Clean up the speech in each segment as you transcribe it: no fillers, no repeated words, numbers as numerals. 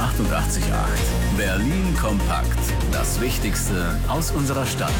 88,8. Berlin kompakt. Das Wichtigste aus unserer Stadt.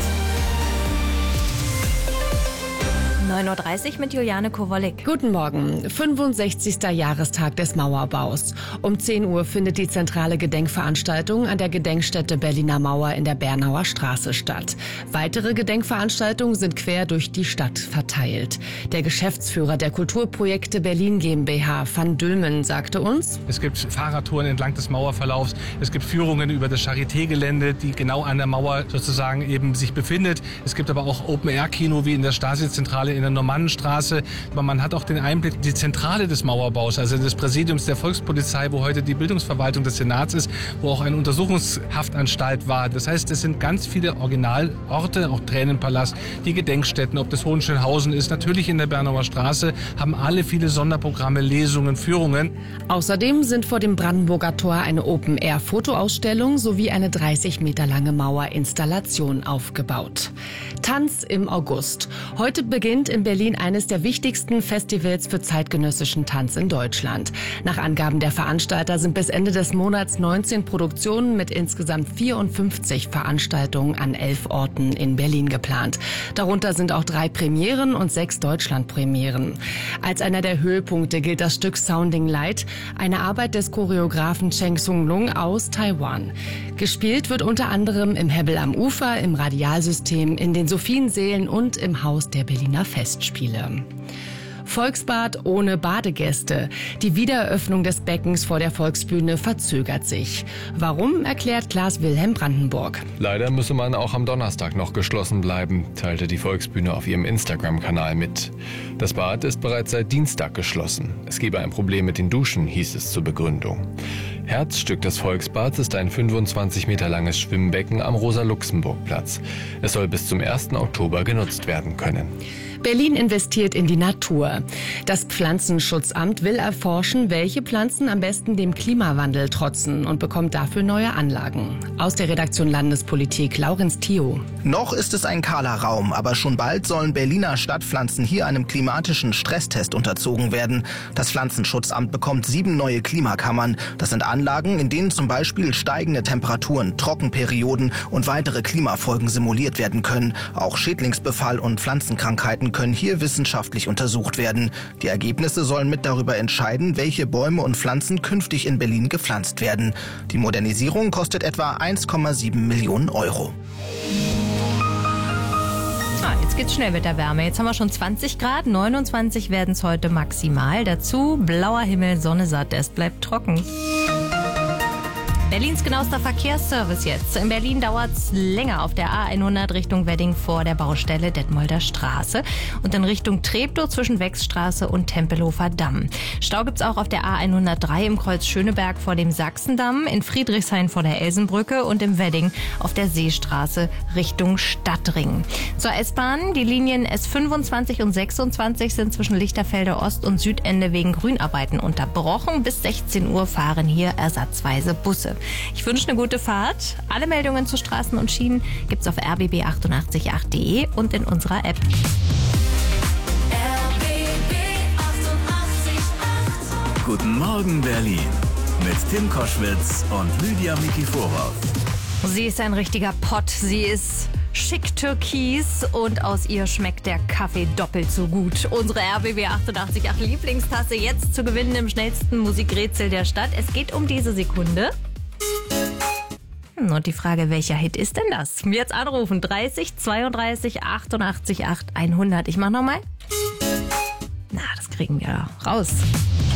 9.30 Uhr mit Juliane Kowalik. Guten Morgen. 65. Jahrestag des Mauerbaus. Um 10 Uhr findet die zentrale Gedenkveranstaltung an der Gedenkstätte Berliner Mauer in der Bernauer Straße statt. Weitere Gedenkveranstaltungen sind quer durch die Stadt verteilt. Der Geschäftsführer der Kulturprojekte Berlin GmbH, Van Dülmen, sagte uns: Es gibt Fahrradtouren entlang des Mauerverlaufs. Es gibt Führungen über das Charité-Gelände, die genau an der Mauer sozusagen eben sich befindet. Es gibt aber auch Open-Air-Kino wie in der Stasi-Zentrale in der Normannenstraße. Aber man hat auch den Einblick, die Zentrale des Mauerbaus, also des Präsidiums der Volkspolizei, wo heute die Bildungsverwaltung des Senats ist, wo auch eine Untersuchungshaftanstalt war. Das heißt, es sind ganz viele Originalorte, auch Tränenpalast, die Gedenkstätten, ob das Hohenschönhausen ist, natürlich in der Bernauer Straße, haben alle viele Sonderprogramme, Lesungen, Führungen. Außerdem sind vor dem Brandenburger Tor eine Open-Air-Fotoausstellung sowie eine 30 Meter lange Mauerinstallation aufgebaut. Tanz im August. Heute beginnt in Berlin eines der wichtigsten Festivals für zeitgenössischen Tanz in Deutschland. Nach Angaben der Veranstalter sind bis Ende des Monats 19 Produktionen mit insgesamt 54 Veranstaltungen an 11 Orten in Berlin geplant. Darunter sind auch 3 Premieren und 6 Deutschlandpremieren. Als einer der Höhepunkte gilt das Stück Sounding Light, eine Arbeit des Choreografen Cheng Sung-Lung aus Taiwan. Gespielt wird unter anderem im Hebbel am Ufer, im Radialsystem, in den Sophiensälen und im Haus der Berliner Festspiele. Volksbad ohne Badegäste. Die Wiedereröffnung des Beckens vor der Volksbühne verzögert sich. Warum, erklärt Klaas-Wilhelm Brandenburg. Leider müsse man auch am Donnerstag noch geschlossen bleiben, teilte die Volksbühne auf ihrem Instagram-Kanal mit. Das Bad ist bereits seit Dienstag geschlossen. Es gebe ein Problem mit den Duschen, hieß es zur Begründung. Herzstück des Volksbads ist ein 25 Meter langes Schwimmbecken am Rosa-Luxemburg-Platz. Es soll bis zum 1. Oktober genutzt werden können. Berlin investiert in die Natur. Das Pflanzenschutzamt will erforschen, welche Pflanzen am besten dem Klimawandel trotzen und bekommt dafür neue Anlagen. Aus der Redaktion Landespolitik, Laurenz Thio. Noch ist es ein kahler Raum, aber schon bald sollen Berliner Stadtpflanzen hier einem klimatischen Stresstest unterzogen werden. Das Pflanzenschutzamt bekommt 7 neue Klimakammern. Das sind Anlagen, in denen zum Beispiel steigende Temperaturen, Trockenperioden und weitere Klimafolgen simuliert werden können. Auch Schädlingsbefall und Pflanzenkrankheiten können hier wissenschaftlich untersucht werden. Die Ergebnisse sollen mit darüber entscheiden, welche Bäume und Pflanzen künftig in Berlin gepflanzt werden. Die Modernisierung kostet etwa 1,7 Millionen Euro. Jetzt geht's schnell mit der Wärme. Jetzt haben wir schon 20 Grad, 29 werden es heute maximal. Dazu blauer Himmel, Sonne satt, es bleibt trocken. Berlins genauester Verkehrsservice jetzt. In Berlin dauert es länger auf der A100 Richtung Wedding vor der Baustelle Detmolder Straße und in Richtung Treptow zwischen Wechsstraße und Tempelhofer Damm. Stau gibt's auch auf der A103 im Kreuz Schöneberg vor dem Sachsendamm, in Friedrichshain vor der Elsenbrücke und im Wedding auf der Seestraße Richtung Stadtring. Zur S-Bahn, die Linien S25 und 26 sind zwischen Lichterfelde Ost und Südende wegen Grünarbeiten unterbrochen. Bis 16 Uhr fahren hier ersatzweise Busse. Ich wünsche eine gute Fahrt. Alle Meldungen zu Straßen und Schienen gibt's auf rbb888.de und in unserer App. RBB 88,8. Guten Morgen Berlin mit Tim Koschwitz und Lydia Mikiforov. Sie ist ein richtiger Pott. Sie ist schick türkis und aus ihr schmeckt der Kaffee doppelt so gut. Unsere RBB 88,8 Lieblingstasse jetzt zu gewinnen im schnellsten Musikrätsel der Stadt. Es geht um diese Sekunde. Und die Frage, welcher Hit ist denn das? Jetzt anrufen, 30 32 88 8 100. Ich mach nochmal. Na, das kriegen wir raus.